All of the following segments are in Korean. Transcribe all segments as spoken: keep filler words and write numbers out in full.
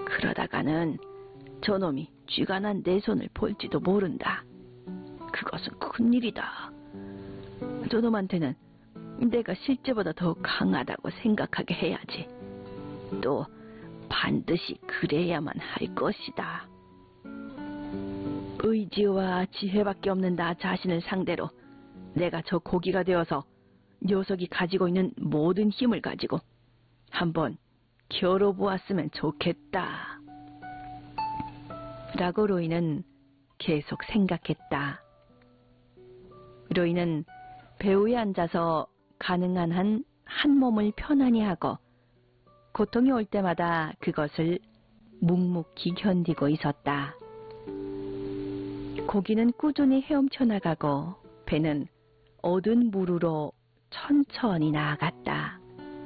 그러다가는 저놈이 쥐가 난 내 손을 볼지도 모른다. 그것은 큰일이다. 저놈한테는 내가 실제보다 더 강하다고 생각하게 해야지. 또 반드시 그래야만 할 것이다. 의지와 지혜밖에 없는 나 자신을 상대로 내가 저 고기가 되어서 녀석이 가지고 있는 모든 힘을 가지고 한번 겨뤄보았으면 좋겠다. 라고 로이는 계속 생각했다. 로이는 배우에 앉아서 가능한 한 한 몸을 편안히 하고 고통이 올 때마다 그것을 묵묵히 견디고 있었다. 고기는 꾸준히 헤엄쳐 나가고 배는 어두운 물으로 천천히 나아갔다.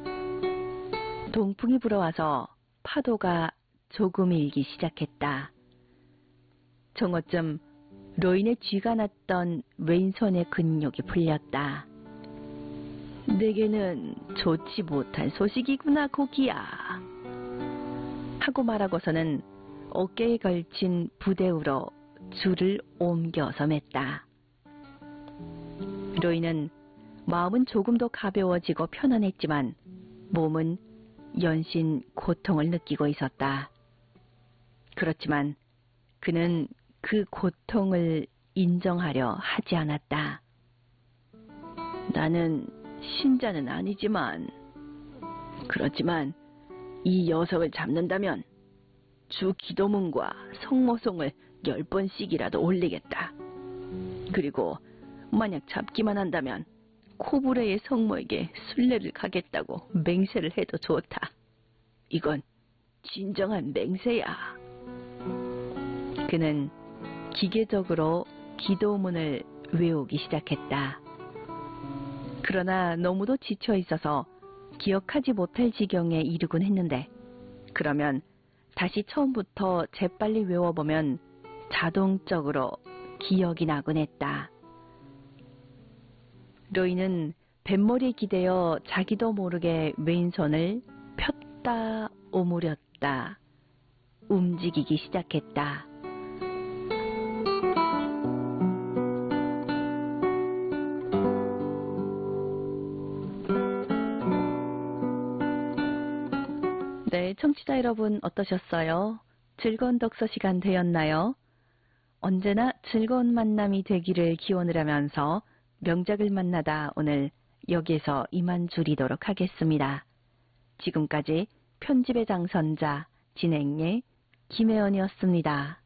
동풍이 불어와서 파도가 조금 일기 시작했다. 정오쯤 로인의 쥐가 났던 왼손의 근육이 풀렸다. 내게는 좋지 못한 소식이구나, 고기야. 하고 말하고서는 어깨에 걸친 부대우로 줄을 옮겨서 맸다. 로이는 마음은 조금 더 가벼워지고 편안했지만 몸은 연신 고통을 느끼고 있었다. 그렇지만 그는 그 고통을 인정하려 하지 않았다. 나는 신자는 아니지만, 그렇지만 이 녀석을 잡는다면 주 기도문과 성모송을 열 번씩이라도 올리겠다. 그리고 만약 잡기만 한다면 코브레의 성모에게 순례를 가겠다고 맹세를 해도 좋다. 이건 진정한 맹세야. 그는 기계적으로 기도문을 외우기 시작했다. 그러나 너무도 지쳐 있어서 기억하지 못할 지경에 이르곤 했는데, 그러면 다시 처음부터 재빨리 외워보면 자동적으로 기억이 나곤 했다. 로이는 뱃머리에 기대어 자기도 모르게 왼손을 폈다 오므렸다 움직이기 시작했다. 네, 청취자 여러분 어떠셨어요? 즐거운 독서 시간 되었나요? 언제나 즐거운 만남이 되기를 기원을 하면서 명작을 만나다 오늘 여기에서 이만 줄이도록 하겠습니다. 지금까지 편집의 장선자 진행의 김혜원이었습니다.